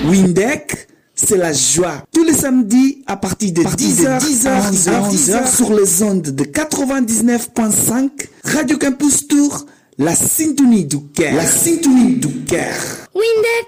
Windec, c'est la joie. Tous les samedis à partir de 10h à 11h sur les ondes de 99.5 Radio Campus Tour, la syntonie du cœur. La syntonie du cœur. Windec.